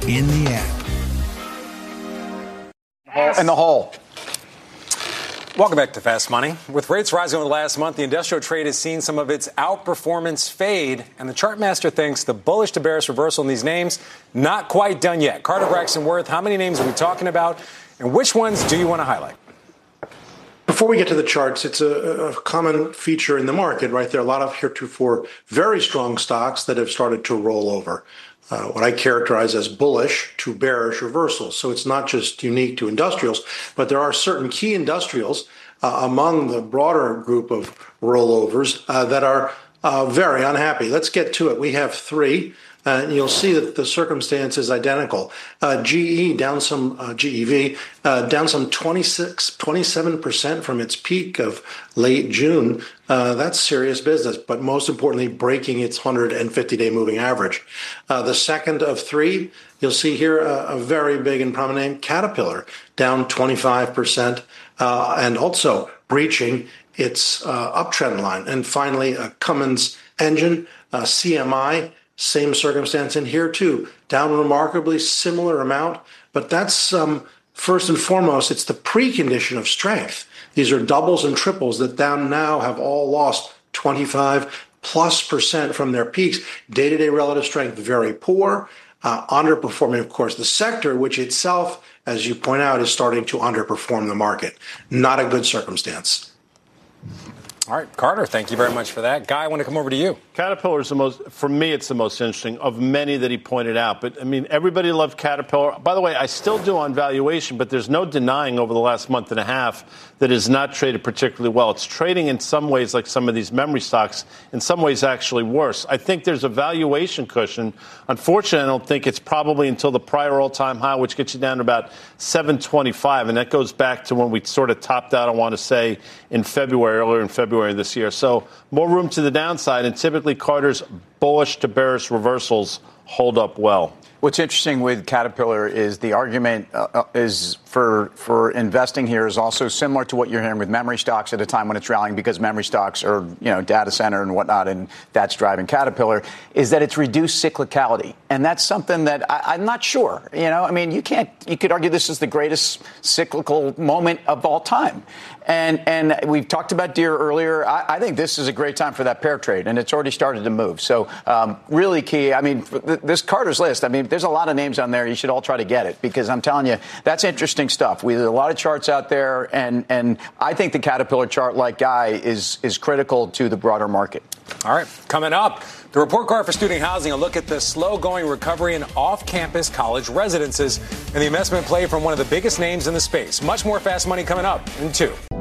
in the app. And the hole. Welcome back to Fast Money. With rates rising over the last month, the industrial trade has seen some of its outperformance fade, and the chart master thinks the bullish to bearish reversal in these names not quite done yet. Carter Braxton Worth, how many names are we talking about, and which ones do you want to highlight? Before we get to the charts, it's a common feature in the market, right? There are a lot of heretofore very strong stocks that have started to roll over. What I characterize as bullish to bearish reversals. So it's not just unique to industrials, but there are certain key industrials among the broader group of rollovers that are very unhappy. Let's get to it. We have three. And you'll see that the circumstance is identical. GE down some, GEV down some 27% from its peak of late June. That's serious business, but most importantly, breaking its 150-day moving average. The second of three, you'll see here a very big and prominent name, Caterpillar, down 25%, and also breaching its uptrend line. And finally, Cummins engine, CMI, same circumstance in here too, down a remarkably similar amount, but that's first and foremost, it's the precondition of strength. These are doubles and triples that down now have all lost 25+% from their peaks. Day-to-day relative strength very poor, underperforming, of course, the sector, which itself, as you point out, is starting to underperform the market. Not a good circumstance. All right, Carter, thank you very much for that. Guy, I want to come over to you. Caterpillar is for me, it's the most interesting of many that he pointed out. But, I mean, everybody loved Caterpillar. By the way, I still do on valuation, but there's no denying over the last month and a half that it has not traded particularly well. It's trading in some ways like some of these memory stocks, in some ways actually worse. I think there's a valuation cushion. Unfortunately, I don't think it's probably until the prior all-time high, which gets you down to about 725, and that goes back to when we sort of topped out, I want to say, earlier in February this year. So more room to the downside, and typically Carter's bullish to bearish reversals hold up well. What's interesting with Caterpillar is the argument is for investing here is also similar to what you're hearing with memory stocks at a time when it's rallying, because memory stocks are, data center and whatnot, and that's driving Caterpillar, is that it's reduced cyclicality. And that's something that I'm not sure. I mean, you could argue this is the greatest cyclical moment of all time. And we've talked about Deere earlier. I think this is a great time for that pair trade, and it's already started to move. So really key. I mean, this Carter's list, I mean, there's a lot of names on there. You should all try to get it, because I'm telling you, that's interesting stuff. We have a lot of charts out there, and I think the Caterpillar chart, like Guy, is critical to the broader market. All right, coming up, the report card for student housing, a look at the slow-going recovery in off-campus college residences and the investment play from one of the biggest names in the space. Much more Fast Money coming up in 2.